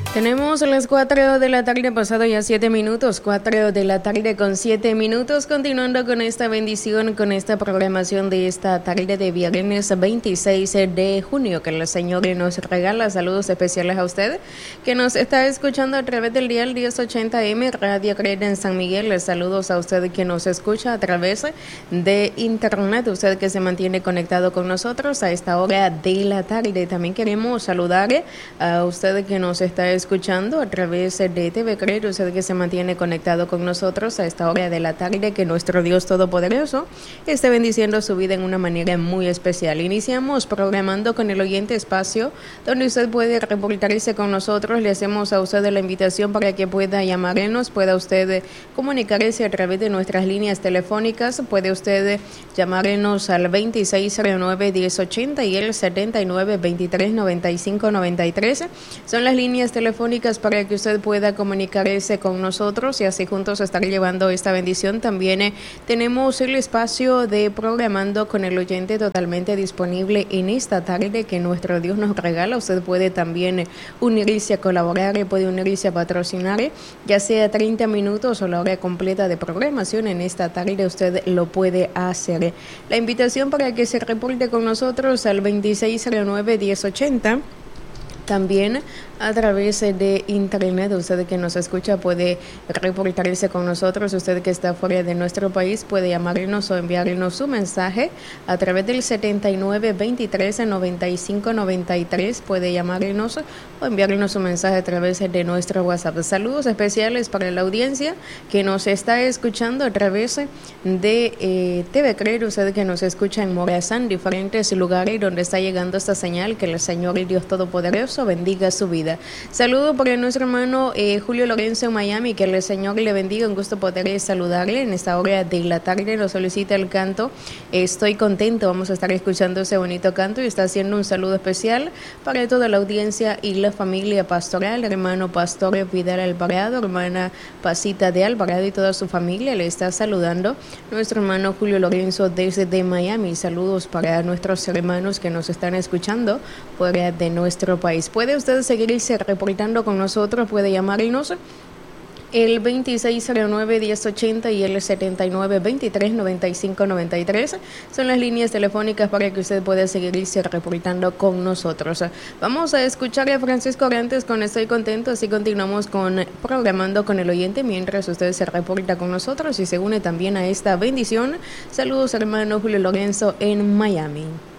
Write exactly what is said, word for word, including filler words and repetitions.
Tenemos las cuatro de la tarde, pasado ya siete minutos, cuatro de la tarde con siete minutos, continuando con esta bendición, con esta programación de esta tarde de viernes veintiséis de junio, que el Señor nos regala. Saludos especiales a usted, que nos está escuchando a través del dial diez ochenta eme, Radio Creta en San Miguel. Les saludos a usted que nos escucha a través de internet, usted que se mantiene conectado con nosotros a esta hora de la tarde. También queremos saludar a usted que nos está escuchando escuchando a través de T V Creta, usted que se mantiene conectado con nosotros a esta hora de la tarde, que nuestro Dios Todopoderoso esté bendiciendo su vida en una manera muy especial. Iniciamos programando con el oyente espacio, donde usted puede reportarse con nosotros. Le hacemos a usted la invitación para que pueda llamarnos, pueda usted comunicarse a través de nuestras líneas telefónicas. Puede usted llamarnos al veintiséis cero nueve, diez ochenta y el setenta y nueve, veintitrés, noventa y cinco, noventa y tres. Son las líneas telefónicas para que usted pueda comunicarse con nosotros y así juntos estar llevando esta bendición. También eh, tenemos el espacio de programando con el oyente totalmente disponible en esta tarde que nuestro Dios nos regala. Usted puede también eh, unirse a colaborar, eh, puede unirse a patrocinar, eh, ya sea treinta minutos o la hora completa de programación en esta tarde, usted lo puede hacer. Eh. La invitación para que se reporte con nosotros al veintiséis cero nueve, diez ochenta. También a través de internet, usted que nos escucha puede reportarse con nosotros. Usted que está fuera de nuestro país puede llamarnos o enviarnos su mensaje a través del setenta y nueve, veintitrés, noventa y cinco, noventa y tres. Puede llamarnos o enviarnos su mensaje a través de nuestro WhatsApp. Saludos especiales para la audiencia que nos está escuchando a través de eh, T V Creta. Usted que nos escucha en Morazán, diferentes lugares donde está llegando esta señal, que el Señor y Dios Todopoderoso bendiga su vida. Saludo por nuestro hermano eh, Julio Lorenzo en Miami, que el Señor le bendiga. Un gusto poder saludarle en esta hora de la tarde. Nos solicita el canto Estoy Contento. Vamos a estar escuchando ese bonito canto y está haciendo un saludo especial para toda la audiencia y la familia pastoral. Hermano Pastor Vidal Alvarado, hermana Pasita de Alvarado y toda su familia. Le está saludando nuestro hermano Julio Lorenzo desde de Miami. Saludos para nuestros hermanos que nos están escuchando fuera de nuestro país. Puede usted seguirse reportando con nosotros, puede llamarnos el veintiséis cero nueve, diez ochenta y el setenta y nueve, veintitrés, noventa y cinco, noventa y tres. Son las líneas telefónicas para que usted pueda seguirse reportando con nosotros. Vamos a escuchar a Francisco Orantes con Estoy Contento, así continuamos con programando con el oyente mientras usted se reporta con nosotros y se une también a esta bendición. Saludos hermano Julio Lorenzo en Miami.